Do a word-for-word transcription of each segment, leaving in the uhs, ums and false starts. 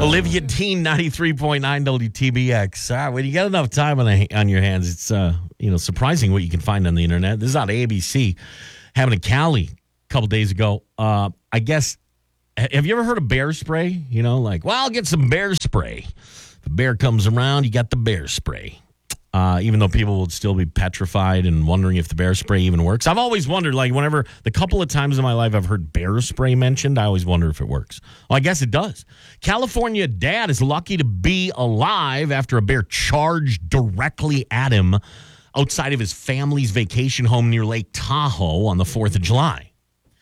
Olivia Dean, ninety-three point nine W T B X. Uh, when you got enough time on, a, on your hands, it's uh, you know surprising what you can find on the internet. This is out of A B C. Happened in Cali a couple days ago. Uh, I guess, have you ever heard of bear spray? You know, like, well, I'll get some bear spray. If a bear comes around, you got the bear spray. Uh, even though people would still be petrified and wondering if the bear spray even works. I've always wondered, like, whenever the couple of times in my life I've heard bear spray mentioned, I always wonder if it works. Well, I guess it does. California dad is lucky to be alive after a bear charged directly at him outside of his family's vacation home near Lake Tahoe on the fourth of July.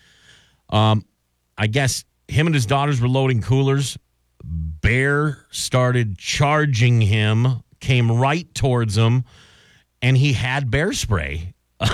Um, I guess him and his daughters were loading coolers. Bear started charging him, came right towards him, and he had bear spray.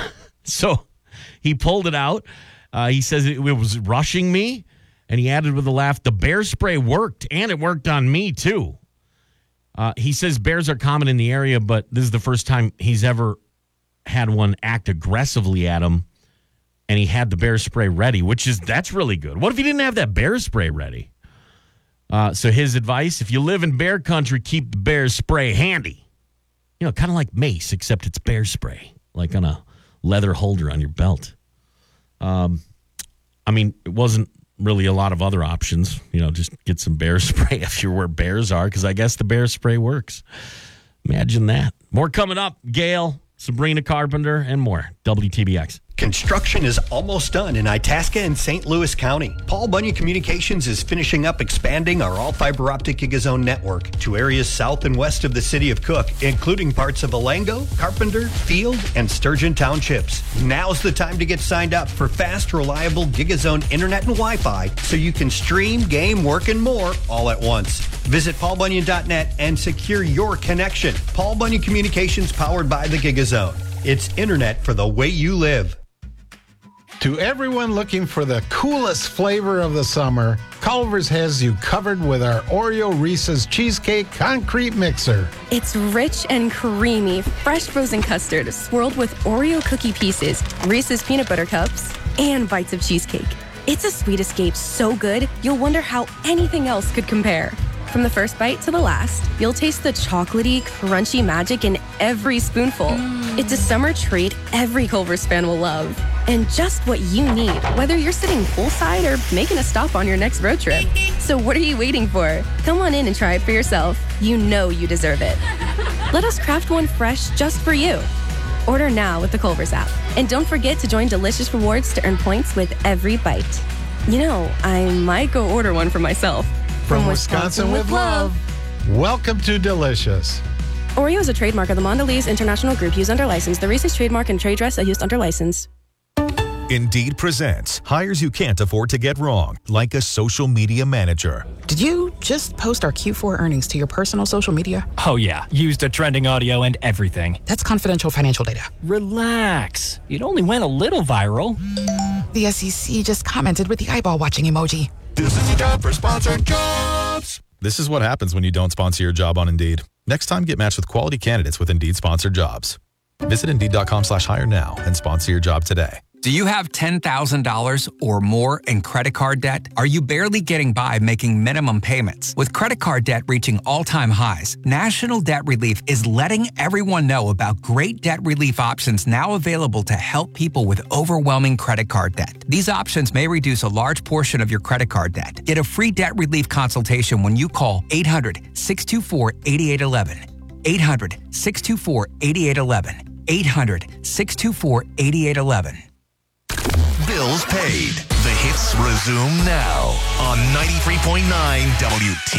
So he pulled it out. Uh, he says it, it was rushing me, and he added with a laugh, the bear spray worked, and it worked on me, too. Uh, he says bears are common in the area, but this is the first time he's ever had one act aggressively at him, and he had the bear spray ready, which is, that's really good. What if he didn't have that bear spray ready? Uh, so his advice, if you live in bear country, keep the bear spray handy. You know, kind of like mace, except it's bear spray, like on a leather holder on your belt. Um, I mean, it wasn't really a lot of other options. You know, just get some bear spray if you're where bears are, because I guess the bear spray works. Imagine that. More coming up. Gail, Sabrina Carpenter, and more. W T B X. Construction is almost done in Itasca and Saint Louis County. Paul Bunyan Communications is finishing up expanding our all-fiber optic GigaZone network to areas south and west of the city of Cook, including parts of Alango, Carpenter, Field, and Sturgeon Townships. Now's the time to get signed up for fast, reliable GigaZone internet and Wi-Fi so you can stream, game, work, and more all at once. Visit paul bunyan dot net and secure your connection. Paul Bunyan Communications, powered by the GigaZone. It's internet for the way you live. To everyone looking for the coolest flavor of the summer, Culver's has you covered with our Oreo Reese's Cheesecake Concrete Mixer. It's rich and creamy, fresh frozen custard swirled with Oreo cookie pieces, Reese's peanut butter cups, and bites of cheesecake. It's a sweet escape so good, you'll wonder how anything else could compare. From the first bite to the last, you'll taste the chocolatey, crunchy magic in every spoonful. Mm. It's a summer treat every Culver's fan will love. And just what you need, whether you're sitting poolside or making a stop on your next road trip. So what are you waiting for? Come on in and try it for yourself. You know you deserve it. Let us craft one fresh just for you. Order now with the Culver's app. And don't forget to join Delicious Rewards to earn points with every bite. You know, I might go order one for myself. From, From Wisconsin, Wisconsin with love. Welcome to Delicious. Oreo is a trademark of the Mondelez International Group used under license. The Reese's trademark and trade dress are used under license. Indeed presents hires you can't afford to get wrong, like a social media manager. Did you just post our Q four earnings to your personal social media? Oh, yeah. Used a trending audio and everything. That's confidential financial data. Relax. It only went a little viral. The S E C just commented with the eyeball watching emoji. This is your job for sponsored jobs. This is what happens when you don't sponsor your job on Indeed. Next time, get matched with quality candidates with Indeed sponsored jobs. Visit Indeed.com slash hire now and sponsor your job today. Do you have ten thousand dollars or more in credit card debt? Are you barely getting by making minimum payments? With credit card debt reaching all-time highs, National Debt Relief is letting everyone know about great debt relief options now available to help people with overwhelming credit card debt. These options may reduce a large portion of your credit card debt. Get a free debt relief consultation when you call eight hundred, six two four, eight eight one one. eight hundred, six two four, eight eight one one. eight hundred, six two four, eight eight one one. Bills paid. The hits resume now on ninety-three point nine W T.